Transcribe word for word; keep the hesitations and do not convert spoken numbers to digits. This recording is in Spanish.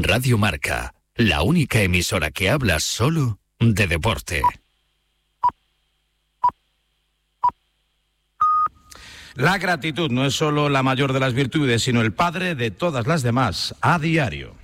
Radio Marca, la única emisora que habla solo de deporte. La gratitud no es solo la mayor de las virtudes, sino el padre de todas las demás, a diario.